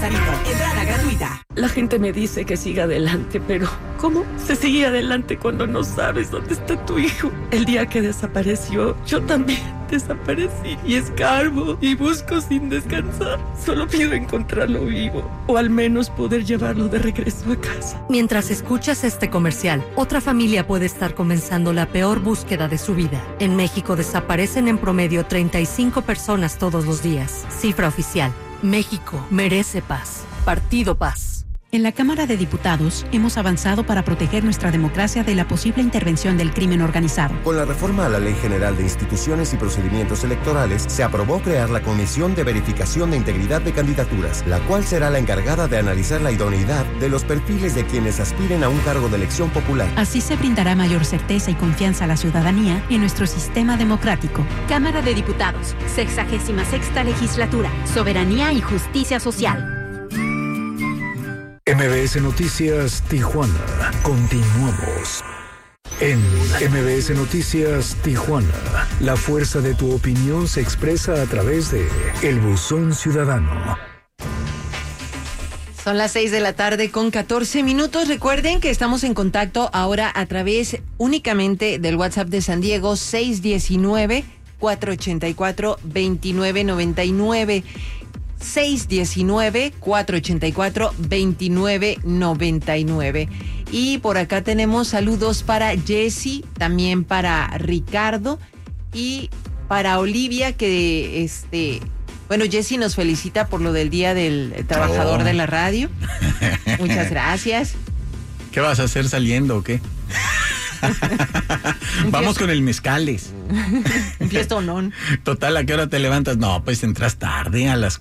Rosarito. Entrada gratuita. La gente me dice que siga adelante, pero ¿cómo se sigue adelante cuando no sabes dónde está tu hijo? El día que desapareció, yo también desaparecí y escarbo y busco sin descansar. Solo pido encontrarlo vivo o al menos poder llevarlo de regreso a casa. Mientras escuchas este comercial, otra familia puede estar comenzando la peor búsqueda de su vida. En México desaparecen en promedio 35 personas todos los días. Cifra oficial. México merece paz. Partido Paz. En la Cámara de Diputados hemos avanzado para proteger nuestra democracia de la posible intervención del crimen organizado. Con la reforma a la Ley General de Instituciones y Procedimientos Electorales, se aprobó crear la Comisión de Verificación de Integridad de Candidaturas, la cual será la encargada de analizar la idoneidad de los perfiles de quienes aspiren a un cargo de elección popular. Así se brindará mayor certeza y confianza a la ciudadanía en nuestro sistema democrático. Cámara de Diputados, 66ª Legislatura, Soberanía y Justicia Social. MBS Noticias Tijuana. Continuamos. En MBS Noticias Tijuana, la fuerza de tu opinión se expresa a través de El Buzón Ciudadano. Son las 6:14 p.m. Recuerden que estamos en contacto ahora a través únicamente del WhatsApp de San Diego, 619-484-2999. 619-484-2999. Y por acá tenemos saludos para Jessy, también para Ricardo y para Olivia, que bueno, Jessy nos felicita por lo del Día del Trabajador de la Radio. Muchas gracias. ¿Qué vas a hacer saliendo o qué? Vamos con el mezcales. Un fiestonón. Total, ¿a qué hora te levantas? No, pues entras tarde, a las